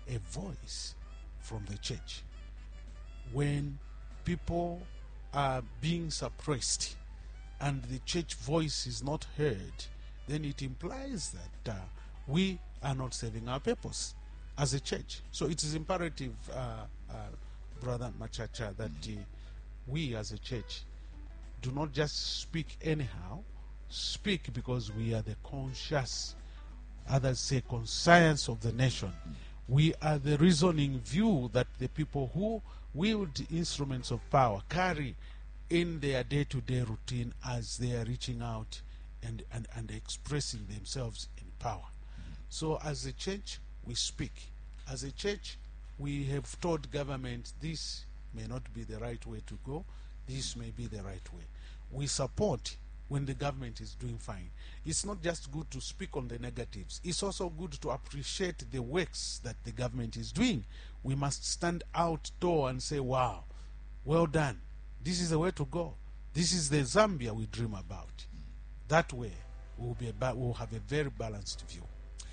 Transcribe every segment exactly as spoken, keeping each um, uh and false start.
a voice from the church. When people are being suppressed and the church voice is not heard, then it implies that uh, we are not serving our purpose as a church. So it is imperative, uh, uh, Brother Machacha, that uh, we as a church do not just speak anyhow, speak because we are the conscious, others say conscience of the nation. We are the reasoning view that the people who wield instruments of power carry in their day-to-day routine as they are reaching out and, and, and expressing themselves in power. So as a church, we speak. As a church, we have told government this may not be the right way to go, this may be the right way. We support when the government is doing fine. It's not just good to speak on the negatives. It's also good to appreciate the works that the government is doing. We must stand out tall and say, wow, well done. This is the way to go. This is the Zambia we dream about. That way, we'll, be a we'll have a very balanced view.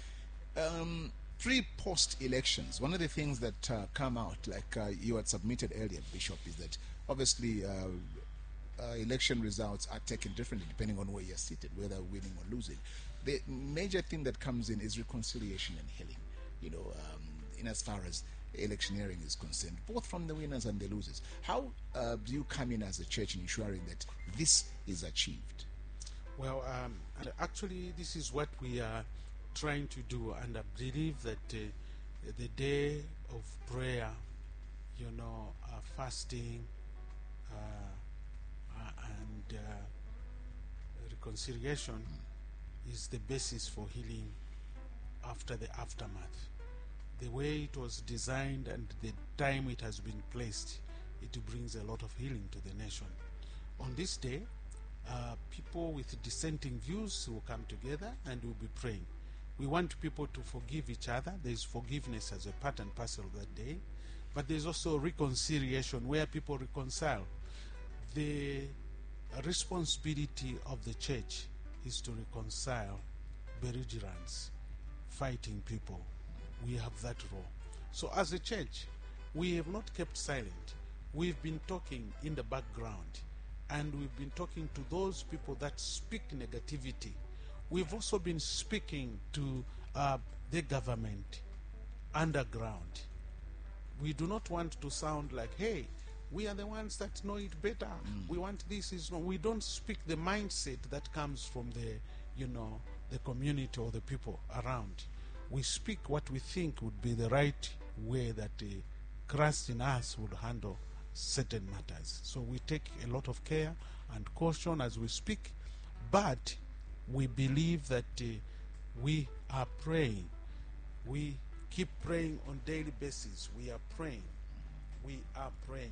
Um, Pre-post elections, one of the things that uh, come out, like uh, you had submitted earlier, Bishop, is that obviously uh, uh, election results are taken differently depending on where you're seated, whether winning or losing. The major thing that comes in is reconciliation and healing, you know, um, in as far as electioneering is concerned, both from the winners and the losers. How uh, do you come in as a church in ensuring that this is achieved? Well, um, actually, this is what we are trying to do, and I believe that uh, the day of prayer, you know, uh, fasting uh, uh, and uh, reconciliation is the basis for healing after the aftermath. The way it was designed and the time it has been placed, it brings a lot of healing to the nation. On this day, uh, people with dissenting views will come together and will be praying. We want people to forgive each other. There is forgiveness as a part and parcel of that day. But there is also reconciliation where people reconcile. The responsibility of the church is to reconcile belligerents, fighting people. We have that role. So as a church, we have not kept silent. We've been talking in the background, and we've been talking to those people that speak negativity. We've also been speaking to uh, the government underground. We do not want to sound like, hey, we are the ones that know it better. Mm. We want this. Is no. We don't speak the mindset that comes from the, you know, the community or the people around. We speak what we think would be the right way that uh, Christ in us would handle certain matters. So we take a lot of care and caution as we speak, but we believe that uh, we are praying. We keep praying on a daily basis. We are praying. We are praying.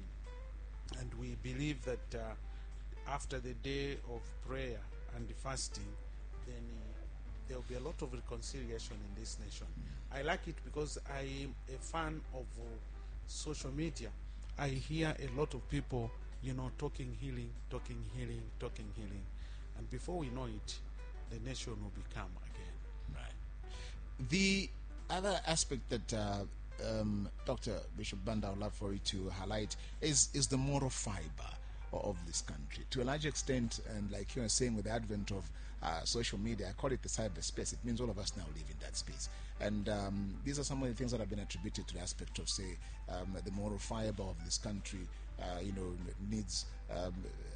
And we believe that uh, after the day of prayer and fasting, then uh, there will be a lot of reconciliation in this nation. I like it because I am a fan of uh, social media. I hear a lot of people, you know, talking healing, talking healing, talking healing. And before we know it, the nation will become again. Right. The other aspect that uh, um, Doctor Bishop Banda would love for you to highlight is, is the moral fiber of this country. To a large extent, and like you were saying, with the advent of uh, social media, I call it the cyberspace. It means all of us now live in that space. And um, these are some of the things that have been attributed to the aspect of, say, um, the moral fiber of this country, uh, you know, needs um,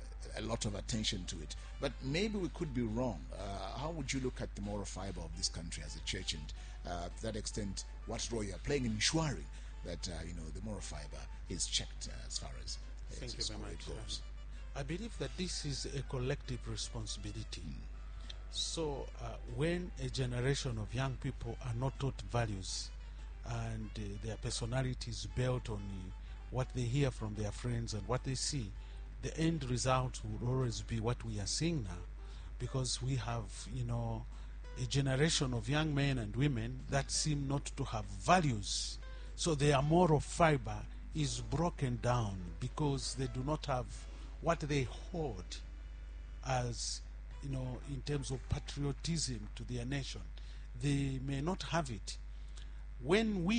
a lot of attention to it. But maybe we could be wrong. Uh, how would you look at the moral fiber of this country as a church, and uh, to that extent, what role you are playing in ensuring that uh, you know, the moral fiber is checked uh, as far as uh, Thank you very much. goes? I believe that this is a collective responsibility. Mm. So uh, when a generation of young people are not taught values, and uh, their personality is built on uh, what they hear from their friends and what they see, the end result will always be what we are seeing now, because we have, you know, a generation of young men and women that seem not to have values. So their moral fiber is broken down because they do not have what they hold as, you know, in terms of patriotism to their nation. They may not have it. When we